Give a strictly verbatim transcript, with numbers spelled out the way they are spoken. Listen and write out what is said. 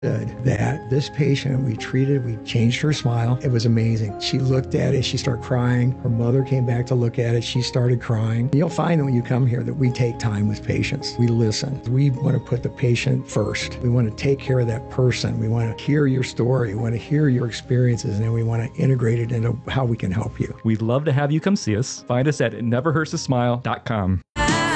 that this patient we treated, we changed her smile. It was amazing. She looked at it, she started crying. Her mother came back to look at it, she started crying. You'll find when you come here that we take time with patients. We listen. We want to put the patient first. We want to take care of that person. We want to hear your story. We want to hear your experiences, and then we want to integrate it into how we can help you. We'd love to have you come see us. Find us at never hurts to smile dot com.